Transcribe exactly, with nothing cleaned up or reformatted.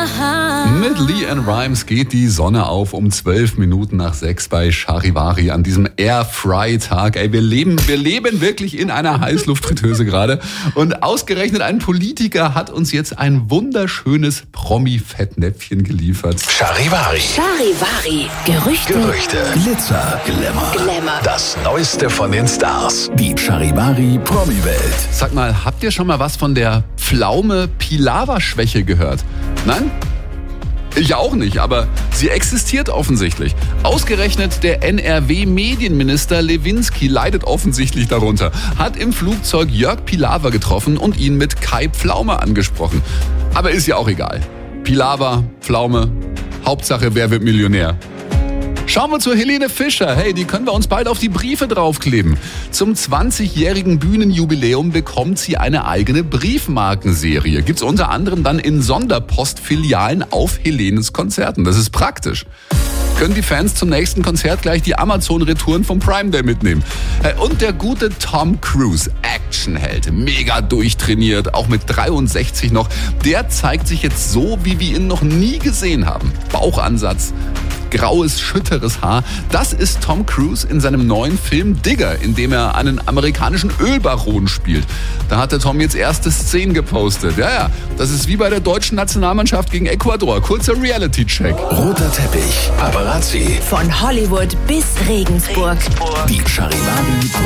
Mit LeAnn Rimes geht die Sonne auf um zwölf Minuten nach sechs bei Charivari an diesem Airfry-Tag. Ey, wir leben, wir leben wirklich in einer Heißluftfritteuse gerade. Und ausgerechnet ein Politiker hat uns jetzt ein wunderschönes Promi-Fettnäpfchen geliefert. Charivari. Charivari. Gerüchte. Gerüchte. Glitzer, Glamour. Glamour. Das Neueste von den Stars. Die Charivari Promi-Welt. Sag mal, habt ihr schon mal was von der Pflaume-Pilawa-Schwäche gehört? Nein? Ich auch nicht, aber sie existiert offensichtlich. Ausgerechnet der N R W-Medienminister Lewinsky leidet offensichtlich darunter, hat im Flugzeug Jörg Pilawa getroffen und ihn mit Kai Pflaume angesprochen. Aber ist ja auch egal. Pilawa, Pflaume, Hauptsache wer wird Millionär. Schauen wir zur Helene Fischer. Hey, die können wir uns bald auf die Briefe draufkleben. Zum zwanzigjährigen Bühnenjubiläum bekommt sie eine eigene Briefmarkenserie. Gibt's unter anderem dann in Sonderpostfilialen auf Helenes Konzerten. Das ist praktisch. Können die Fans zum nächsten Konzert gleich die Amazon-Retouren vom Prime Day mitnehmen. Und der gute Tom Cruise, Actionheld, mega durchtrainiert, auch mit dreiundsechzig noch, der zeigt sich jetzt so, wie wir ihn noch nie gesehen haben. Bauchansatz, graues, schütteres Haar. Das ist Tom Cruise in seinem neuen Film Digger, in dem er einen amerikanischen Ölbaron spielt. Da hat der Tom jetzt erste Szenen gepostet. Ja, ja, das ist wie bei der deutschen Nationalmannschaft gegen Ecuador. Kurzer Reality-Check. Roter Teppich. Paparazzi. Von Hollywood bis Regensburg. Die Charivari